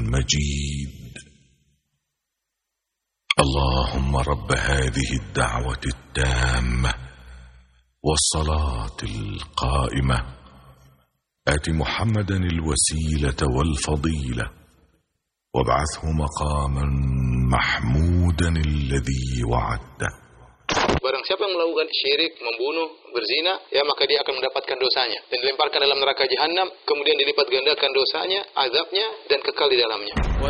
مجيد. اللهم رب هذه الدعوة التامة والصلاة القائمة آت محمدا الوسيلة والفضيلة وابعثه مقاما محمودا الذي وعدته. Barang siapa yang melakukan syirik, membunuh, berzina, ya maka dia akan mendapatkan dosanya dan dilemparkan dalam neraka jahanam, kemudian dilipat gandakan dosanya, azabnya, dan kekal di dalamnya.